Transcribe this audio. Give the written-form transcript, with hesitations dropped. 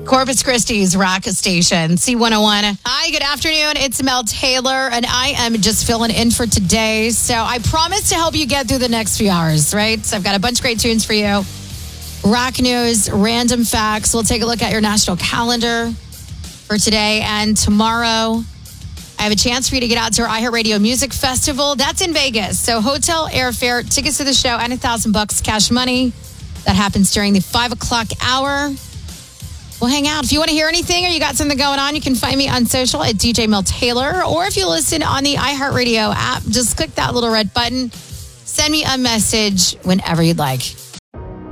Corpus Christi's rock station, C101. Hi, good afternoon. It's Mel Taylor, and I am just filling in for today. So I promise to help you get through the next few hours, right? So I've got a bunch of great tunes for you. Rock news, random facts. We'll take a look at your national calendar for today and tomorrow. I have a chance for you to get out to our iHeartRadio Music Festival. That's in Vegas. So hotel, airfare, tickets to the show, and $1,000 cash money. That happens during the 5 o'clock hour. We'll hang out. If you want to hear anything or you got something going on, you can find me on social at DJ Mel Taylor. Or if you listen on the iHeartRadio app, just click that little red button. Send me a message whenever you'd like.